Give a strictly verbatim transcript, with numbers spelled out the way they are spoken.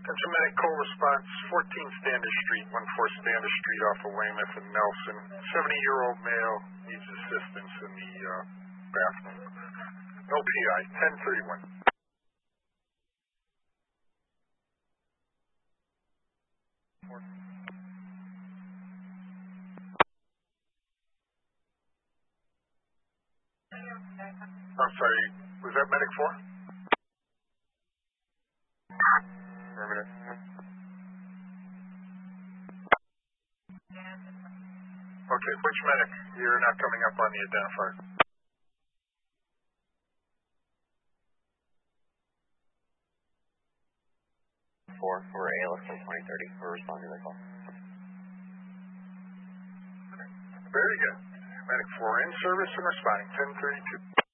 Attention medic call response, fourteen Standish Street, one four Standish Street off of Weymouth and Nelson. seventy-year-old male needs assistance in the uh, bathroom. L P I, ten thirty-one. I'm sorry, was that medic four? For a minute. Okay, which medic? You're not coming up on the identifier. Four for A L S twenty thirty. We're responding to the call. Very good. Medic four in service and responding, ten thirty-two.